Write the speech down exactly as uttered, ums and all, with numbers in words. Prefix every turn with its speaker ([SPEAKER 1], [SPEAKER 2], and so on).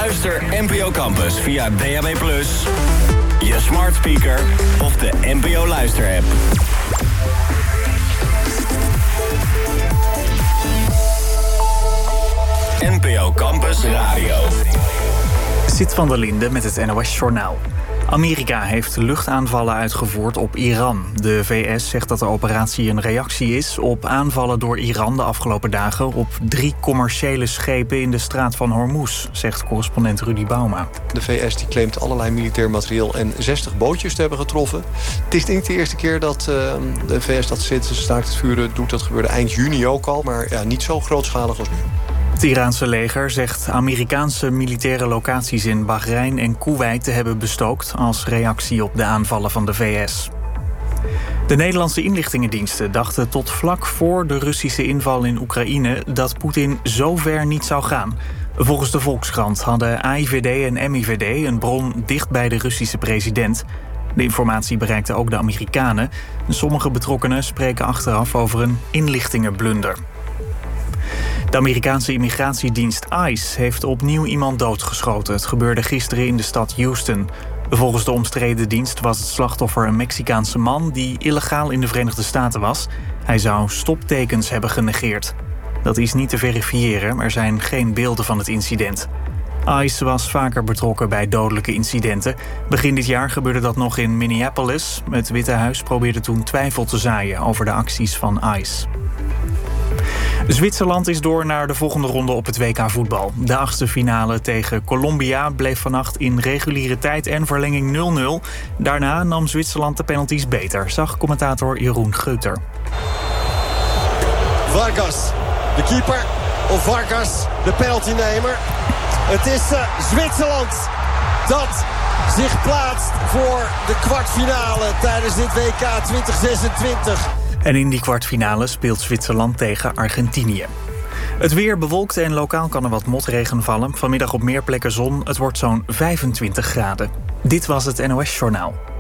[SPEAKER 1] Luister N P O Campus via D A B plus, je smart speaker of de N P O Luister app. N P O Campus Radio.
[SPEAKER 2] Sit van der Linde met het N O S-journaal. Amerika heeft luchtaanvallen uitgevoerd op Iran. De V S zegt dat de operatie een reactie is op aanvallen door Iran de afgelopen dagen op drie commerciële schepen in de straat van Hormuz, zegt correspondent Rudy Bauma.
[SPEAKER 3] De V S die claimt allerlei militair materieel en zestig bootjes te hebben getroffen. Het is niet de eerste keer dat uh, de V S dat sinds de staakt het vuren doet. Dat gebeurde eind juni ook al, maar ja, niet zo grootschalig als nu.
[SPEAKER 2] Het Iraanse leger zegt Amerikaanse militaire locaties in Bahrein en Koeweit te hebben bestookt als reactie op de aanvallen van de V S. De Nederlandse inlichtingendiensten dachten tot vlak voor de Russische inval in Oekraïne dat Poetin zo ver niet zou gaan. Volgens de Volkskrant hadden A I V D en M I V D een bron dicht bij de Russische president. De informatie bereikte ook de Amerikanen. Sommige betrokkenen spreken achteraf over een inlichtingenblunder. De Amerikaanse immigratiedienst ICE heeft opnieuw iemand doodgeschoten. Het gebeurde gisteren in de stad Houston. Volgens de omstreden dienst was het slachtoffer een Mexicaanse man die illegaal in de Verenigde Staten was. Hij zou stoptekens hebben genegeerd. Dat is niet te verifiëren, er zijn geen beelden van het incident. ICE was vaker betrokken bij dodelijke incidenten. Begin dit jaar gebeurde dat nog in Minneapolis. Het Witte Huis probeerde toen twijfel te zaaien over de acties van ICE. Zwitserland is door naar de volgende ronde op het W K voetbal. De achtste finale tegen Colombia bleef vannacht in reguliere tijd en verlenging nul nul. Daarna nam Zwitserland de penalties beter, zag commentator Jeroen Geuter.
[SPEAKER 4] Vargas, de keeper, of Vargas, de penaltynemer. Het is uh, Zwitserland dat zich plaatst voor de kwartfinale tijdens dit W K twintig zesentwintig.
[SPEAKER 2] En in die kwartfinale speelt Zwitserland tegen Argentinië. Het weer bewolkt en lokaal kan er wat motregen vallen. Vanmiddag op meer plekken zon. Het wordt zo'n vijfentwintig graden. Dit was het N O S-journaal.